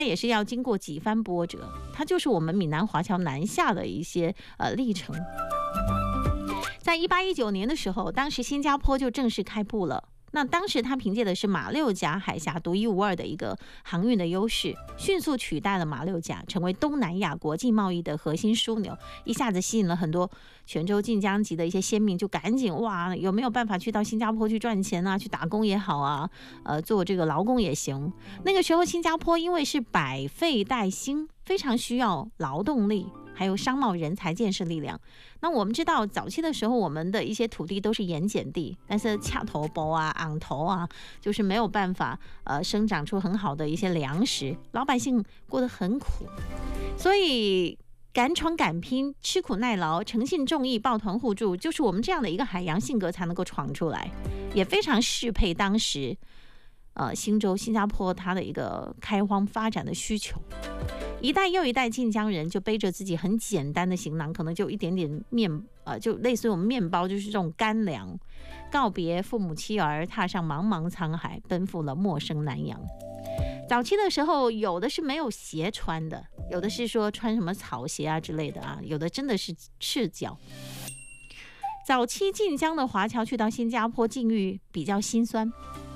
也是要经过几番波折，它就是我们闽南华侨南下的一些历程。在1819年的时候，当时新加坡就正式开埠了。那当时他凭借的是马六甲海峡独一无二的一个航运的优势，迅速取代了马六甲，成为东南亚国际贸易的核心枢纽，一下子吸引了很多泉州晋江籍的一些先民，就赶紧哇，有没有办法去到新加坡去赚钱啊，去打工也好啊，做这个劳工也行。那个时候新加坡因为是百废待兴，非常需要劳动力还有商贸人才建设力量。那我们知道早期的时候，我们的一些土地都是盐碱地，但是恰头包啊、昂头啊，就是没有办法生长出很好的一些粮食，老百姓过得很苦，所以敢闯敢拼、吃苦耐劳、诚信重义、抱团互助，就是我们这样的一个海洋性格才能够闯出来，也非常适配当时新加坡它的一个开荒发展的需求。一代又一代晋江人就背着自己很简单的行囊，可能就一点点就类似于我们面包，就是这种干粮，告别父母妻儿，踏上茫茫沧海，奔赴了陌生南洋。早期的时候，有的是没有鞋穿的，有的是说穿什么草鞋啊之类的啊，有的真的是赤脚。早期晋江的华侨去到新加坡，境遇比较辛酸，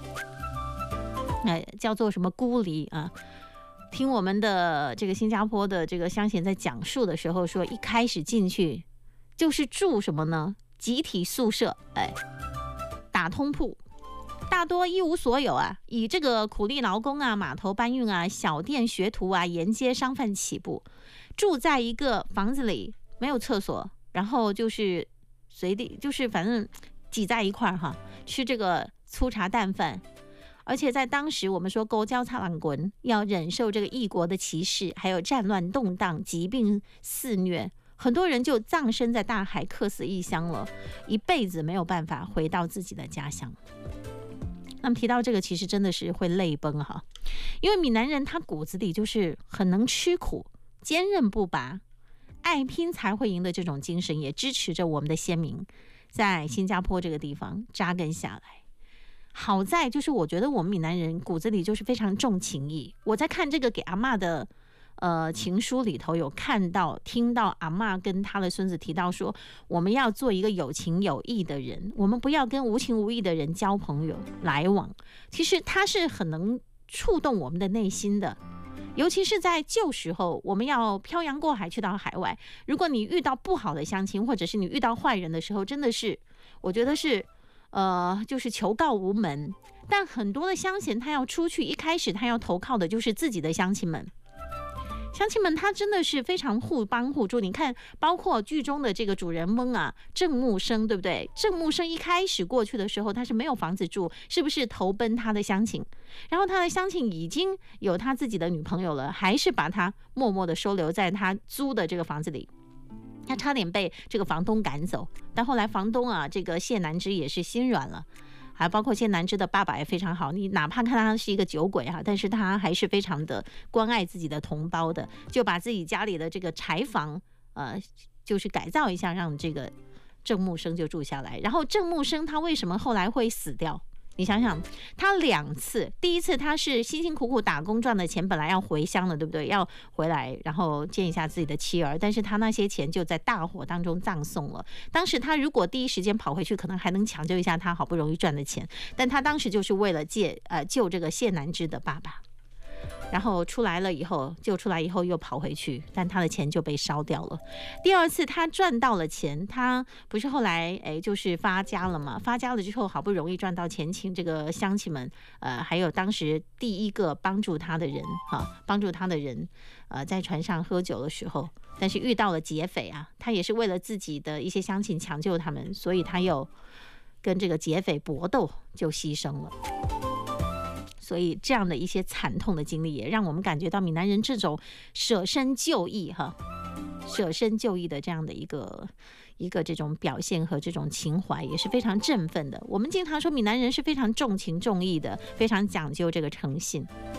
叫做什么孤离啊。听我们的这个新加坡的这个乡贤在讲述的时候说，一开始进去就是住什么呢？集体宿舍，打通铺，大多一无所有啊，以这个苦力劳工啊、码头搬运啊、小店学徒啊、沿街商贩起步，住在一个房子里，没有厕所，然后就是随地就是反正挤在一块儿哈，吃这个粗茶淡饭。而且在当时，我们说勾交擦浪滚，要忍受这个异国的歧视，还有战乱动荡、疾病肆虐，很多人就葬身在大海，客死异乡了，一辈子没有办法回到自己的家乡。那么提到这个，其实真的是会泪崩哈，因为闽南人他骨子里就是很能吃苦、坚韧不拔、爱拼才会赢的这种精神，也支持着我们的先民在新加坡这个地方扎根下来。好在就是我觉得我们闽南人骨子里就是非常重情义。我在看这个给阿嬷的情书里头，有看到听到阿嬷跟他的孙子提到说，我们要做一个有情有义的人，我们不要跟无情无义的人交朋友来往。其实他是很能触动我们的内心的，尤其是在旧时候，我们要漂洋过海去到海外，如果你遇到不好的乡亲，或者是你遇到坏人的时候，真的是我觉得是就是求告无门。但很多的乡贤他要出去，一开始他要投靠的就是自己的乡亲们。乡亲们他真的是非常互帮互助。你看，包括剧中的这个主人翁啊，郑木生，对不对？郑木生一开始过去的时候，他是没有房子住，是不是投奔他的乡亲？然后他的乡亲已经有他自己的女朋友了，还是把他默默的收留在他租的这个房子里。他差点被这个房东赶走，但后来房东啊，这个谢南之也是心软了，还包括谢南之的爸爸也非常好。你哪怕看他是一个酒鬼啊，但是他还是非常的关爱自己的同胞的，就把自己家里的这个柴房，就是改造一下，让这个郑木生就住下来。然后郑木生他为什么后来会死掉？你想想，他2次，第一次他是辛辛苦苦打工赚的钱，本来要回乡的，对不对？要回来，然后见一下自己的妻儿，但是他那些钱就在大火当中葬送了。当时他如果第一时间跑回去，可能还能抢救一下他好不容易赚的钱，但他当时就是为了救这个谢南之的爸爸。然后出来了以后，救出来以后又跑回去，但他的钱就被烧掉了。第2次他赚到了钱，他不是后来就是发家了嘛？发家了之后，好不容易赚到钱，请这个乡亲们，还有当时第一个帮助他的人，帮助他的人，在船上喝酒的时候，但是遇到了劫匪啊，他也是为了自己的一些乡亲抢救他们，所以他又跟这个劫匪搏斗，就牺牲了。所以这样的一些惨痛的经历，也让我们感觉到闽南人这种舍身救义舍身救义的这样的一个这种表现和这种情怀，也是非常振奋的。我们经常说闽南人是非常重情重义的，非常讲究这个诚信。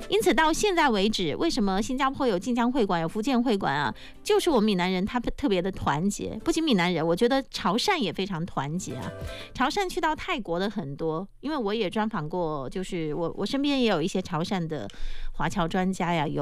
因此到现在为止，为什么新加坡有晋江会馆、有福建会馆啊？就是我们闽南人他特别的团结，不仅闽南人，我觉得潮汕也非常团结啊。潮汕去到泰国的很多，因为我也专访过，就是我身边也有一些潮汕的华侨专家呀，